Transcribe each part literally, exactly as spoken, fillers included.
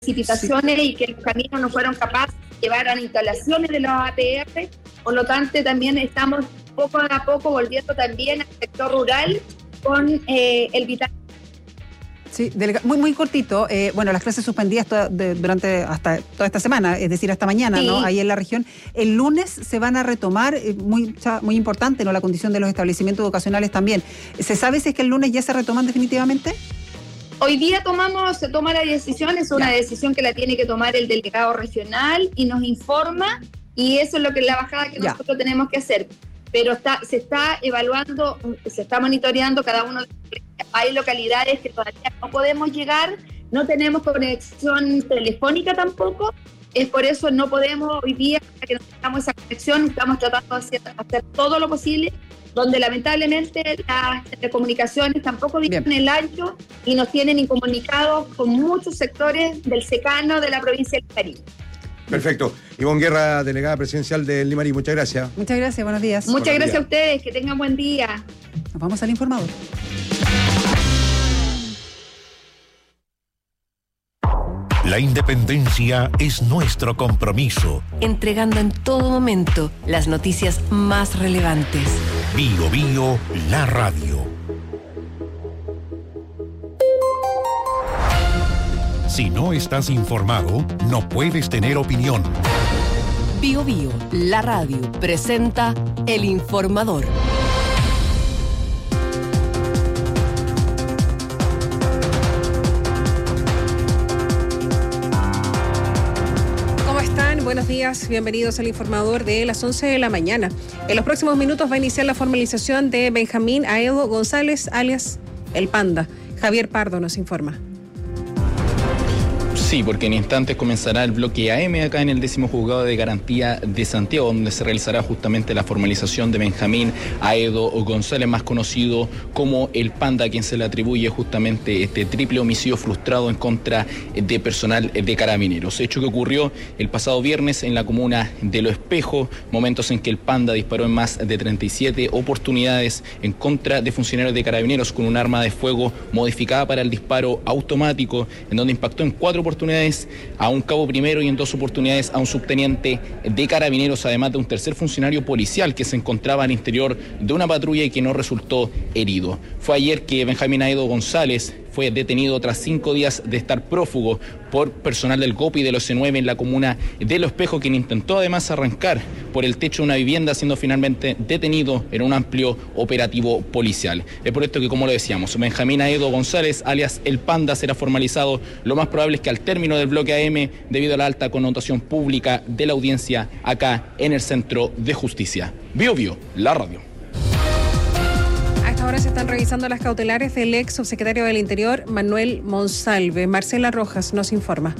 precipitaciones sí. y que los caminos no fueron capaces de llevar a instalaciones de los A P R. Por lo tanto, también estamos poco a poco volviendo también al sector rural con eh, el vital. Sí, delega- muy muy cortito. Eh, bueno, las clases suspendidas to- de, durante hasta toda esta semana, es decir, hasta mañana, sí. ¿no? Ahí en la región. El lunes se van a retomar, eh, muy muy importante, ¿no? La condición de los establecimientos educacionales también. ¿Se sabe si es que el lunes ya se retoman definitivamente? Hoy día tomamos, se toma la decisión, es una ya. decisión que la tiene que tomar el delegado regional y nos informa, y eso es lo que es la bajada que ya. nosotros tenemos que hacer. Pero está, se está evaluando, se está monitoreando cada uno de los... Hay localidades que todavía no podemos llegar, no tenemos conexión telefónica tampoco, es por eso no podemos hoy día, para que no tengamos esa conexión, estamos tratando de hacer, hacer todo lo posible, donde lamentablemente las telecomunicaciones tampoco vienen el ancho y nos tienen incomunicados con muchos sectores del secano de la provincia del Caribe. Perfecto. Ivonne Guerra, delegada presidencial del Limarí, muchas gracias. Muchas gracias, buenos días. Muchas buenos gracias días. a ustedes, que tengan buen día. Nos vamos al informador. La independencia es nuestro compromiso. Entregando en todo momento las noticias más relevantes. Bio Bio, la radio. Si no estás informado, no puedes tener opinión. Bio Bio, la radio, presenta El Informador. Buenos días, bienvenidos al Informador de las once de la mañana. En los próximos minutos va a iniciar la formalización de Benjamín Aedo González, alias El Panda. Javier Pardo nos informa. Sí, porque en instantes comenzará el bloque A M acá en el décimo juzgado de garantía de Santiago, donde se realizará justamente la formalización de Benjamín Aedo González, más conocido como El Panda, a quien se le atribuye justamente este triple homicidio frustrado en contra de personal de Carabineros. Hecho que ocurrió el pasado viernes en la comuna de Lo Espejo, momentos en que El Panda disparó en más de treinta y siete oportunidades en contra de funcionarios de Carabineros con un arma de fuego modificada para el disparo automático, en donde impactó en cuatro oportunidades a un cabo primero y en dos oportunidades a un subteniente de Carabineros, además de un tercer funcionario policial que se encontraba al interior de una patrulla y que no resultó herido. Fue ayer que Benjamín Aedo González fue detenido tras cinco días de estar prófugo por personal del GOPI de los C nueve en la comuna de Lo Espejo, quien intentó además arrancar por el techo de una vivienda, siendo finalmente detenido en un amplio operativo policial. Es por esto que, como lo decíamos, Benjamín Aedo González, alias El Panda, será formalizado. Lo más probable es que al término del bloque A M, debido a la alta connotación pública de la audiencia acá en el Centro de Justicia. Bio Bio, la radio. Ahora se están revisando las cautelares del ex subsecretario del Interior, Manuel Monsalve. Marcela Rojas nos informa.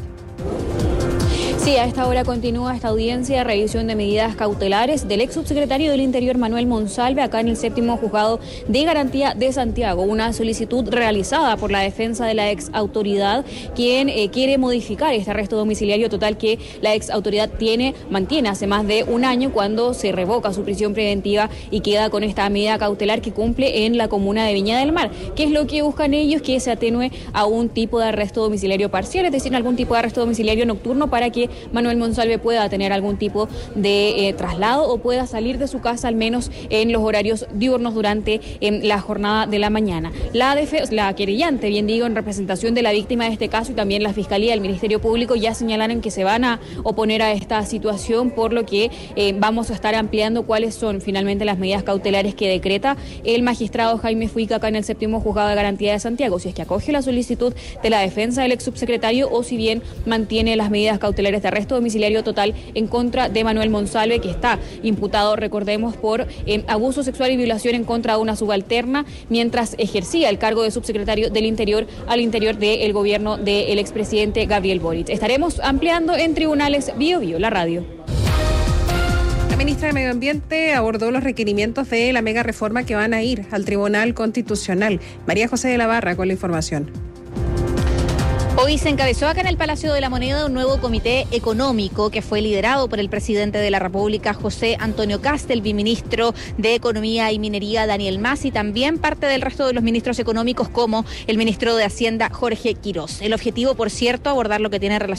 Sí, a esta hora continúa esta audiencia de revisión de medidas cautelares del ex subsecretario del Interior, Manuel Monsalve, acá en el séptimo juzgado de garantía de Santiago. Una solicitud realizada por la defensa de la ex autoridad, quien eh, quiere modificar este arresto domiciliario total que la ex autoridad tiene, mantiene hace más de un año, cuando se revoca su prisión preventiva y queda con esta medida cautelar que cumple en la comuna de Viña del Mar. ¿Qué es lo que buscan ellos? Que se atenúe a un tipo de arresto domiciliario parcial, es decir, algún tipo de arresto domiciliario nocturno, para que Manuel Monsalve pueda tener algún tipo de eh, traslado o pueda salir de su casa al menos en los horarios diurnos durante eh, la jornada de la mañana. La, la querellante, bien digo, en representación de la víctima de este caso, y también la Fiscalía y el Ministerio Público ya señalaron que se van a oponer a esta situación, por lo que eh, vamos a estar ampliando cuáles son finalmente las medidas cautelares que decreta el magistrado Jaime Fuica acá en el séptimo juzgado de garantía de Santiago, si es que acoge la solicitud de la defensa del ex subsecretario o si bien mantiene las medidas cautelares de arresto domiciliario total en contra de Manuel Monsalve, que está imputado, recordemos, por eh, abuso sexual y violación en contra de una subalterna mientras ejercía el cargo de subsecretario del Interior al interior del gobierno del expresidente Gabriel Boric. Estaremos ampliando en tribunales. Bio Bio, la radio. La ministra de Medio Ambiente abordó los requerimientos de la mega reforma que van a ir al Tribunal Constitucional. María José de la Barra con la información. Hoy se encabezó acá en el Palacio de la Moneda un nuevo comité económico que fue liderado por el presidente de la República, José Antonio Kast, el viceministro de Economía y Minería, Daniel Mas, y también parte del resto de los ministros económicos como el ministro de Hacienda, Jorge Quirós. El objetivo, por cierto, abordar lo que tiene relación